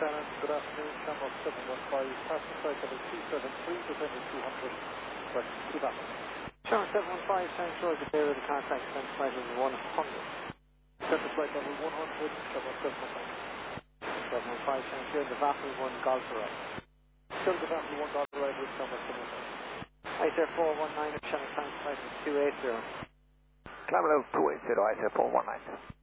Shannon, good afternoon. Shamrock 715, passenger flight level 273, descending 200, correction to that. Shamrock 715, St. George, the area of the contact, descent flight level 100. Descending flight level 100, Shamrock 715. 715, St. George, the Vassal 1 Golf arrive. Still the Vassal 1 Golf arrive with Shamrock 715. ISR 419, Shannon, transfer flight level 280. Climb level 280, ISR 419.